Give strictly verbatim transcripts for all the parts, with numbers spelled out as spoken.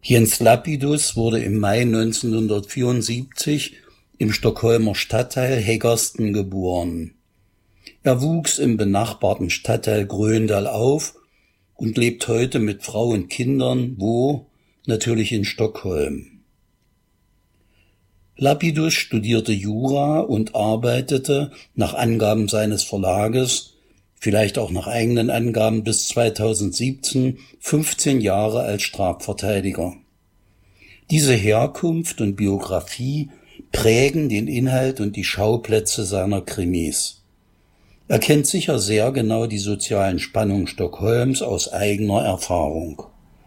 Jens Lapidus wurde im Mai neunzehnhundertvierundsiebzig im Stockholmer Stadtteil Hägersten geboren. Er wuchs im benachbarten Stadtteil Gröndal auf und lebt heute mit Frau und Kindern, wo? Natürlich in Stockholm. Lapidus studierte Jura und arbeitete, nach Angaben seines Verlages, vielleicht auch nach eigenen Angaben bis zweitausendsiebzehn, fünfzehn Jahre als Strafverteidiger. Diese Herkunft und Biografie prägen den Inhalt und die Schauplätze seiner Krimis. Er kennt sicher sehr genau die sozialen Spannungen Stockholms aus eigener Erfahrung.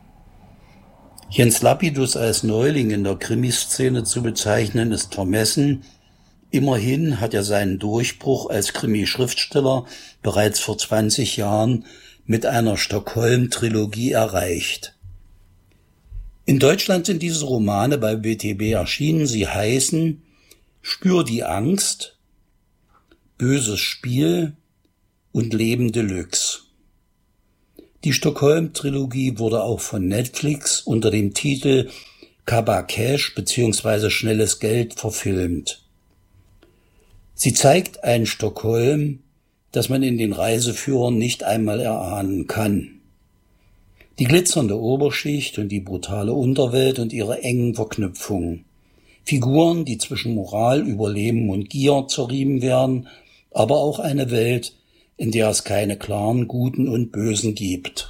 Jens Lapidus als Neuling in der Krimiszene zu bezeichnen, ist vermessen. Immerhin hat er seinen Durchbruch als Krimi-Schriftsteller bereits vor zwanzig Jahren mit einer Stockholm-Trilogie erreicht. In Deutschland sind diese Romane bei B T B erschienen. Sie heißen Spür die Angst, Böses Spiel und Leben Deluxe. Die Stockholm-Trilogie wurde auch von Netflix unter dem Titel Kabba Cash bzw. Schnelles Geld verfilmt. Sie zeigt ein Stockholm, das man in den Reiseführern nicht einmal erahnen kann. Die glitzernde Oberschicht und die brutale Unterwelt und ihre engen Verknüpfungen. Figuren, die zwischen Moral, Überleben und Gier zerrieben werden, aber auch eine Welt, in der es keine klaren Guten und Bösen gibt.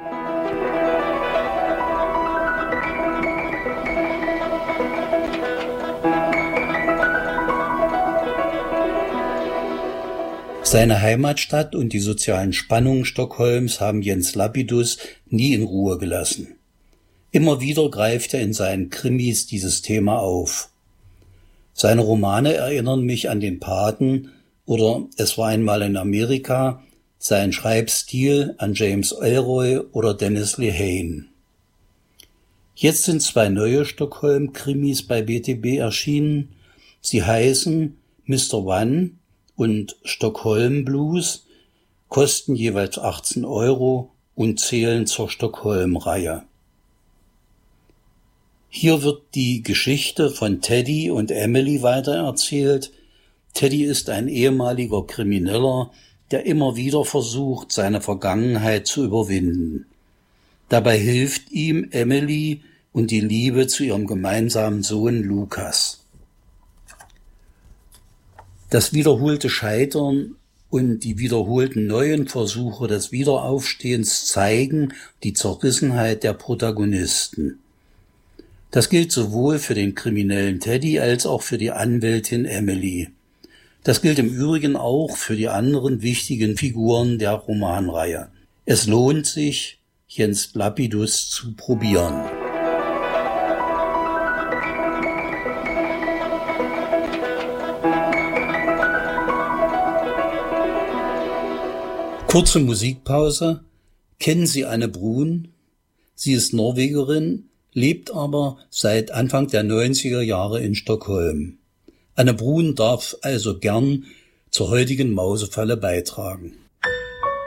Seine Heimatstadt und die sozialen Spannungen Stockholms haben Jens Lapidus nie in Ruhe gelassen. Immer wieder greift er in seinen Krimis dieses Thema auf. Seine Romane erinnern mich an den Paten oder Es war einmal in Amerika, sein Schreibstil an James Ellroy oder Dennis Lehane. Jetzt sind zwei neue Stockholm-Krimis bei B T B erschienen. Sie heißen Mister One und Stockholm Blues, kosten jeweils achtzehn Euro und zählen zur Stockholm-Reihe. Hier wird die Geschichte von Teddy und Emily weitererzählt. Teddy ist ein ehemaliger Krimineller, der immer wieder versucht, seine Vergangenheit zu überwinden. Dabei hilft ihm Emily und die Liebe zu ihrem gemeinsamen Sohn Lukas. Das wiederholte Scheitern und die wiederholten neuen Versuche des Wiederaufstehens zeigen die Zerrissenheit der Protagonisten. Das gilt sowohl für den kriminellen Teddy als auch für die Anwältin Emily. Das gilt im Übrigen auch für die anderen wichtigen Figuren der Romanreihe. Es lohnt sich, Jens Lapidus zu probieren. Kurze Musikpause. Kennen Sie Anne Brun? Sie ist Norwegerin, lebt aber seit Anfang der neunziger Jahre in Stockholm. Anne Brun darf also gern zur heutigen Mausefalle beitragen.